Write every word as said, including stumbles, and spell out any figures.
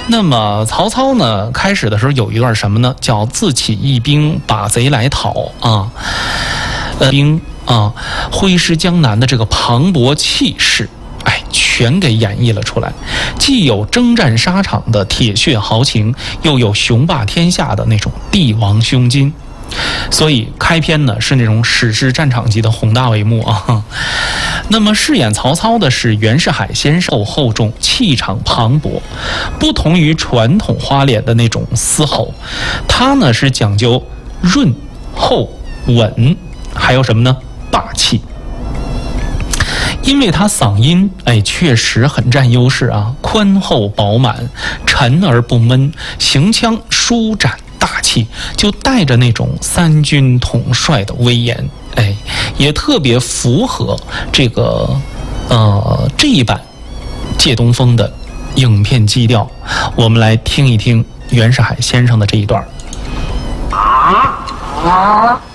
那么曹操呢，开始的时候有一段什么呢？叫自起义兵，把贼来讨啊，呃，兵啊，挥师江南的这个磅礴气势，哎，全给演绎了出来。既有征战沙场的铁血豪情，又有雄霸天下的那种帝王胸襟。所以开篇呢是那种史诗战场级的宏大帷幕啊。那么饰演曹操的是袁世海先生，厚重，气场磅礴，不同于传统花脸的那种嘶吼，他呢是讲究润、厚、稳，还有什么呢？霸气。因为他嗓音哎确实很占优势啊，宽厚饱满，沉而不闷，行腔舒展大气，就带着那种三军统帅的威严，哎，也特别符合这个呃这一版借东风的影片基调。我们来听一听袁世海先生的这一段。啊啊